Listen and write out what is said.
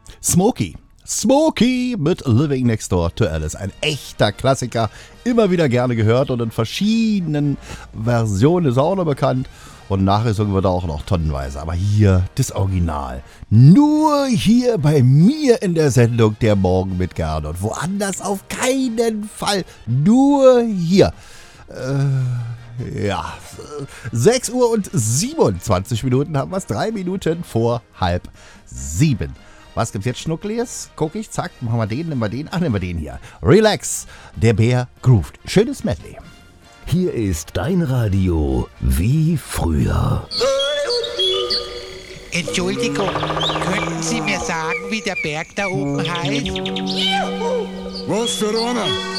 Smokey mit Living Next Door to Alice. Ein echter Klassiker, immer wieder gerne gehört und in verschiedenen Versionen ist er auch noch bekannt. Und nachgesungen wird er auch noch tonnenweise. Aber hier das Original. Nur hier bei mir in der Sendung Der Morgen mit Gernot. Woanders auf keinen Fall. Nur hier. 6 Uhr und 27 Minuten haben wir es. 3 Minuten vor 6:30. Was gibt's jetzt, Schnuckliges? Guck ich, zack, machen wir den, nehmen wir den. Ach, nehmen wir den hier. Relax, der Bär groovt. Schönes Medley. Hier ist dein Radio wie früher. Entschuldigung, könnten Sie mir sagen, wie der Berg da oben heißt? Was für einer?